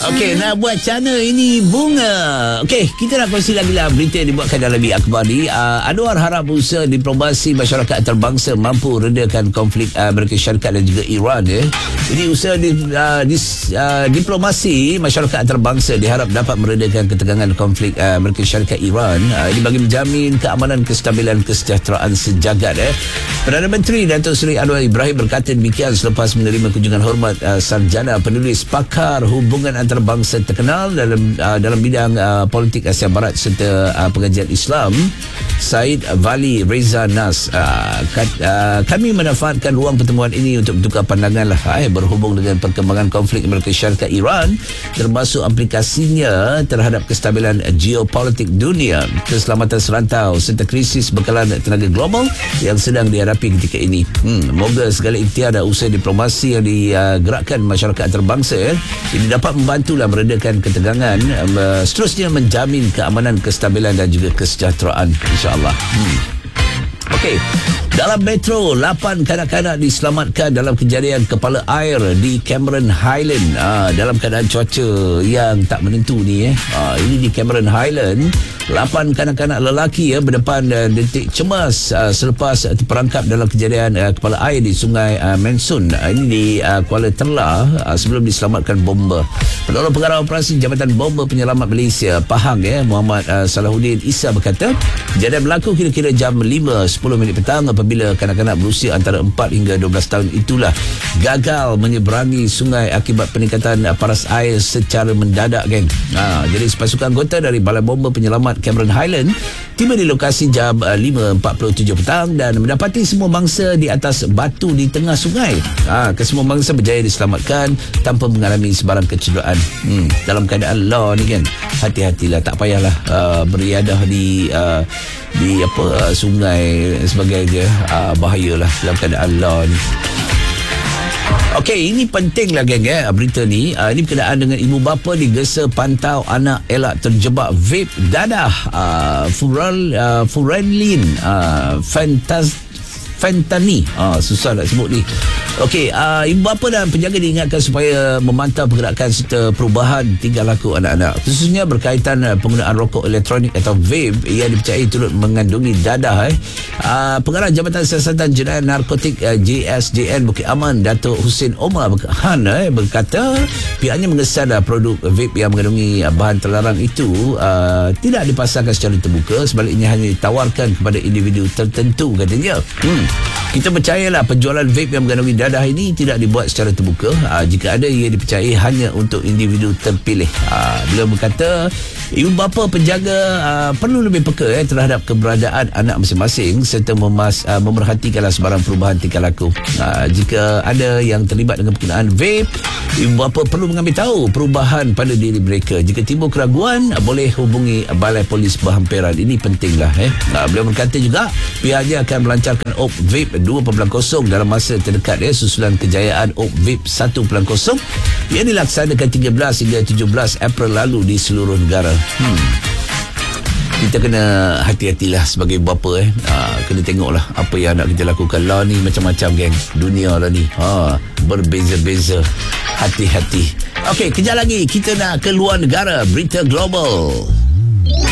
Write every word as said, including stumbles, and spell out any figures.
Okey, nak buat macam mana ini bunga? Okey, kita nak kongsi lagi lah berita yang dibuatkan dalam Bi Akhbar ni. Uh, Anwar harap usaha diplomasi masyarakat antarabangsa mampu redakan konflik uh, Amerika Syarikat dan juga Iran. Ya. Jadi usaha di, uh, dis, uh, diplomasi masyarakat antarabangsa diharap dapat meredakan ketegangan konflik uh, Amerika Syarikat Iran. Uh, ini bagi menjamin keamanan, kestabilan, kesejahteraan sejagat. Eh. Perdana Menteri Datuk Seri Anwar Ibrahim berkata demikian selepas menerima kunjungan hormat uh, sarjana penulis pakar hubungan antarabangsa terkenal dalam uh, dalam bidang uh, politik Asia Barat serta uh, pengajian Islam, Said Vali Reza Nas. Uh, kat, uh, kami memanfaatkan ruang pertemuan ini untuk bertukar pandangan lah, eh, berhubung dengan perkembangan konflik Amerika Syarikat Iran, termasuk aplikasinya terhadap kestabilan geopolitik dunia, keselamatan serantau serta krisis bekalan tenaga global yang sedang dihadapi ketika ini. Hmm, moga segala ikhtiar dan usaha diplomasi yang digerakkan masyarakat antarabangsa eh, ini dapat membantulah meredakan ketegangan, um, seterusnya menjamin keamanan, kestabilan dan juga kesejahteraan, insya-Allah. Hmm. Okey. Dalam metro, lapan kanak-kanak diselamatkan dalam kejadian kepala air di Cameron Highland. Ah, dalam keadaan cuaca yang tak menentu ni eh. Ah, ini di Cameron Highland, lapan kanak-kanak lelaki ya berdepan uh, detik cemas uh, selepas uh, terperangkap dalam kejadian uh, kepala air di Sungai uh, Mansun. Uh, ini di uh, Kuala Terlah uh, sebelum diselamatkan bomba. Penolong Pengarah Operasi Jabatan Bomba Penyelamat Malaysia Pahang ya, Muhammad uh, Salahuddin Isa berkata, kejadian berlaku kira-kira jam lima sepuluh minit petang apabila kanak-kanak berusia antara empat hingga dua belas tahun itulah gagal menyeberangi sungai akibat peningkatan uh, paras air secara mendadak, geng. Uh, jadi sepasukan anggota dari Balai Bomba Penyelamat Cameron Highland tiba di lokasi jam uh, lima empat puluh tujuh petang dan mendapati semua mangsa di atas batu di tengah sungai. Ha, kesemua mangsa berjaya diselamatkan tanpa mengalami sebarang kecederaan. Hmm, dalam keadaan law ni kan, hati-hatilah, tak payahlah uh, beriadah di uh, di apa uh, sungai sebagainya. Uh, bahayalah dalam keadaan law ni. Okey, ini penting lah geng eh, berita ni. Uh, ini berkenaan dengan ibu bapa digesa pantau anak elak terjebak vape dadah. Uh, Fural uh, Furalin uh, Fantas Fentani. Ah, susah nak sebut ni. Okey, uh, ibu bapa dan penjaga diingatkan supaya memantau pergerakan serta perubahan tingkah laku anak-anak, khususnya berkaitan uh, penggunaan rokok elektronik atau vape yang dipercayai turut mengandungi dadah. Eh. Uh, Pengarah Jabatan Siasatan Jenayah Narkotik uh, J S J N Bukit Aman, Datuk Hussein Omar Han eh, berkata pihaknya mengesan uh, produk vape yang mengandungi uh, bahan terlarang itu uh, tidak dipasarkan secara terbuka, sebaliknya hanya ditawarkan kepada individu tertentu, katanya. Hmm. Kita percayalah penjualan vape yang mengandungi dadah ini tidak dibuat secara terbuka. Aa, jika ada, ia dipercayai hanya untuk individu terpilih. Aa, beliau berkata ibu bapa penjaga aa, perlu lebih peka eh, terhadap keberadaan anak masing-masing serta memas, aa, memerhatikanlah sebarang perubahan tingkah laku. Aa, jika ada yang terlibat dengan penggunaan vape, ibu bapa perlu mengambil tahu perubahan pada diri mereka. Jika timbul keraguan, aa, boleh hubungi Balai Polis Berhampiran. Ini pentinglah. Eh. Aa, beliau berkata juga pihaknya akan melancarkan Op Vape dua titik kosong dalam masa terdekat ya, susulan kejayaan Op Vape satu titik kosong yang dilaksanakan tiga belas hingga tujuh belas April lalu di seluruh negara. Hmm. Kita kena hati-hatilah sebagai bapa eh. Ha, kena tengoklah apa yang nak kita lakukan lah ni, macam-macam geng. Dunia lah ni. Ha, berbeza-beza. Hati-hati. Okey, kejap lagi kita nak ke luar negara, berita global.